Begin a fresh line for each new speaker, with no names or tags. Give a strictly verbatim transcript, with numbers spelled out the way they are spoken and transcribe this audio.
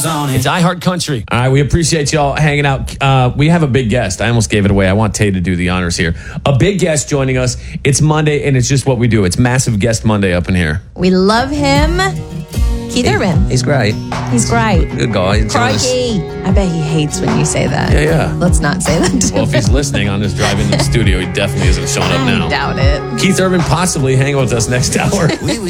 It's iHeart Country.
All right, we appreciate y'all hanging out. Uh, we have a big guest. I almost gave it away. I want Tay to do the honors here. A big guest joining us. It's Monday, and it's just what we do. It's Massive Guest Monday up in here.
We love him. Keith Urban.
He's great.
He's great.
Good guy.
Crikey. I bet he hates when you say that.
Yeah, yeah.
Let's not say that to
Well, if he's listening on this drive into the studio, he definitely isn't showing up now.
I doubt it.
Keith Urban possibly hanging with us next hour.